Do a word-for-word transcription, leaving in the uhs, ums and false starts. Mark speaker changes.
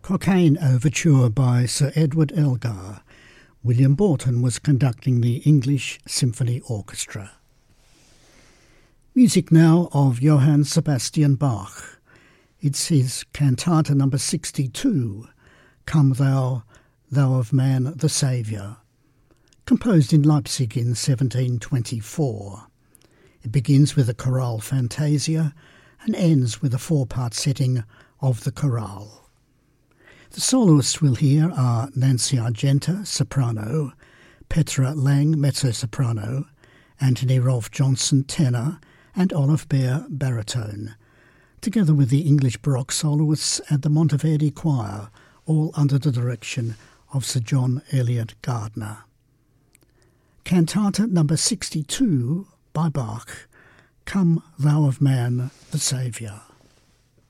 Speaker 1: Cockaigne Overture by Sir Edward Elgar. William Borton was conducting the English Symphony Orchestra. Music now of Johann Sebastian Bach. It's his cantata number sixty-two, Come Thou, Thou of Man the Saviour, composed in Leipzig in seventeen twenty-four. It begins with a chorale fantasia and ends with a four-part setting of the chorale. The soloists we'll hear are Nancy Argenta, soprano, Petra Lang, mezzo-soprano, Anthony Rolfe Johnson, tenor, and Olive Bear, baritone, together with the English Baroque soloists and the Monteverdi Choir, all under the direction of Sir John Eliot Gardiner. Cantata number sixty-two by Bach, Come Thou of Man the Saviour.